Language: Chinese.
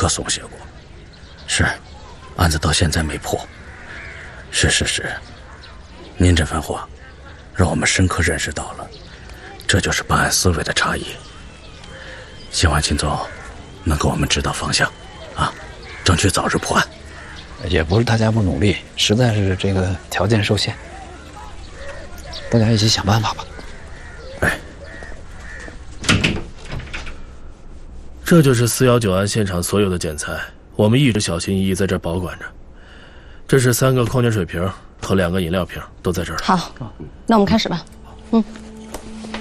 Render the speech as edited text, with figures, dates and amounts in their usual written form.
刻松懈过。是，案子到现在没破。是，您这番话，让我们深刻认识到了，这就是办案思维的差异。希望秦总能给我们指导方向，争取早日破案。 也不是大家不努力，实在是这个条件受限，大家一起想办法吧。 这就是419案现场所有的检材，我们一直小心翼翼在这儿保管着。这是3个矿泉水瓶和2个饮料瓶，都在这儿。 好，那我们开始吧。